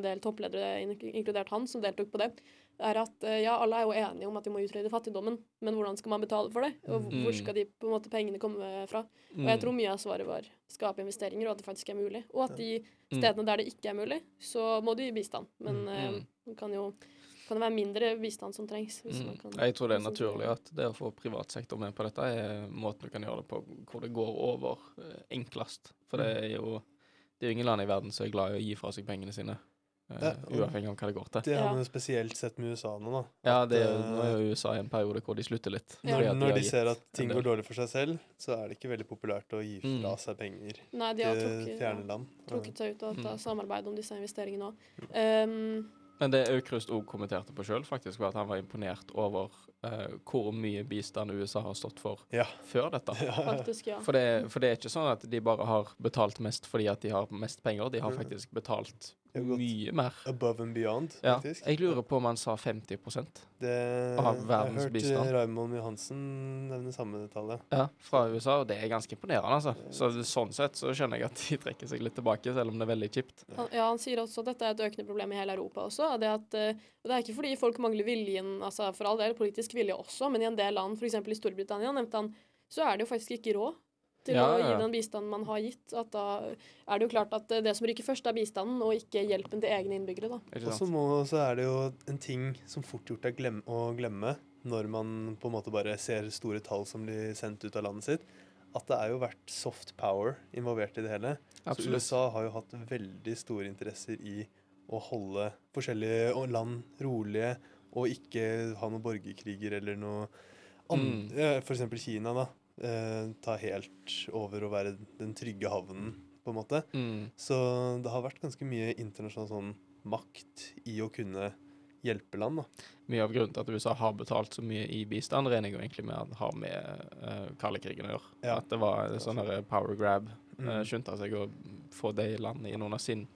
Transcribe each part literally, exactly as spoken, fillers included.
del toppledere, inkludert han, som deltok på det, er at ja, alle er jo enige om at de må utrede fattigdommen, men hvordan skal man betale for det? Og hvor skal de på en måte pengene komme fra? Og jeg tror mye av svaret var skape investeringer, og at det faktisk er mulig. Og at de stedene der det ikke er mulig, så må du gi bistand. Men mm. uh, kan jo kan det være mindre bistand som trengs. Hvis man kan, jeg tror det er naturlig at det å få privat sektor med på dette er måten du kan gjøre det på, hvor det går over uh, enklest. For det er jo det er jo ingen land i verden som er glad i å gi fra seg pengene sine. Ja, uavhengig av hva det går til. Det har man jo spesielt sett med U S A nå da. Ja, det er, nå er jo U S A i en periode hvor de slutter litt. Ja. Når, når de, de ser at ting går dårlig for seg selv, så er det ikke veldig populært å gi fra seg penger. Nei, de har trukket, fjerne land. trukket seg ut av dette samarbeidet om disse investeringene også. Um, Men det Aukrust også kommenterte på selv, faktisk, var at han var imponert over uh, hvor mye bistand U S A har stått for ja. før dette. Ja. Faktisk, ja. For det, for det er ikke sånn at de bare har betalt mest fordi at de har mest penger, de har faktisk betalt mye mer. Above and beyond, ja. faktisk. Jeg lurer på om han sa femti prosent det, av verdens bistand. Jeg har hørt Raymond Johansen nevne samme tallet. Ja, fra U S A, og det er ganske imponerende, altså. Så sånn sett så skjønner jeg at de trekker seg litt tilbake, selv om det er veldig kjipt. Han, ja, han sier også at dette er et økende problem i hele Europa også. Det, at, og det er ikke fordi folk mangler viljen, altså for all del politisk vilje også, men i en del land, for eksempel i Storbritannia, nevnte han, så er det jo faktisk ikke råd til ja, å gi den bistanden man har gitt. At da er det jo klart at det som ryker først er bistanden, og ikke hjelpen til egne innbyggere. Da. Og så, må, så er det jo en ting som fort gjort er glem, å glemme, når man på en måte bare ser store tall som blir sendt ut av landet sitt, at det er jo vært soft power involvert i det hele. Absolutt. Så U S A har jo hatt veldig store interesser i å holde forskjellige land rolige, og ikke ha noen borgerkriger eller noe annet. Mm. For eksempel Kina da. Eh, ta helt over å være den trygge havnen på en måte. Mm. Så det har vært ganske mye internasjonal sånn makt i å kunne hjelpe land da. Mye av grunnen til at U S A har betalt så mye i bistand regner jo egentlig med at det har med uh, kaldekrigen å gjøre. Ja. At det var sånn der power grab, mm. uh, skyndte seg å få det landet i noen av sin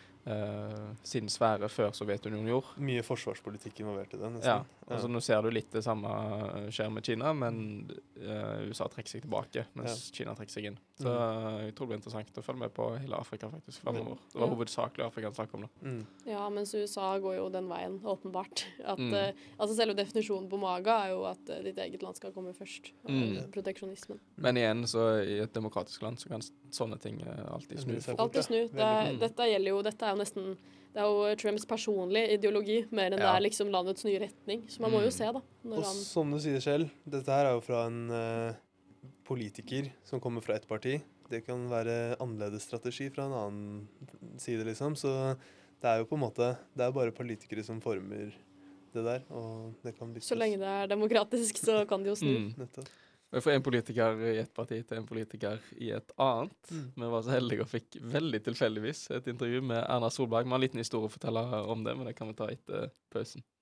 Uh, sin sfære før Sovjetunionen gjorde. Mye forsvarspolitikk involvert i det, nesten. Ja, altså ja. Nå ser du litt det samme skjer med Kina, men uh, U S A trekker seg tilbake, mens ja. Kina trekker seg inn. Så uh, jeg tror det blir interessant å følge med på hele Afrika faktisk fremover. Det var ja. hovedsakelig Afrika han snakket om det. Mm. Ja, mens U S A går jo den veien, åpenbart. At, mm. uh, altså selve definisjonen på MAGA er jo at uh, ditt eget land skal komme først. Mm. Proteksjonismen. Men igjen, så i et demokratisk land så kan sånne ting uh, alltid snu. Alltid snu. Det, mm. Dette gjelder jo, dette er jo nesten, det er jo Trumps personlige ideologi, mer enn ja. Det er liksom landets nye retning. Så man må jo se da. Og han... som du sier selv, dette her er jo fra en uh, politiker som kommer fra et parti. Det kan være annerledes strategi fra en annen side liksom. Så det er jo på en måte, det er bare politikere som former det der, og det kan lykkes. Så lenge det er demokratisk, så kan det jo snu. Mm. Nettopp. For en politiker i et parti til en politiker i et annet. Mm. Vi var så heldige og fikk veldig tilfeldigvis et intervju med Erna Solberg. Vi har en liten historie å fortelle om det, men det kan vi ta etter pausen.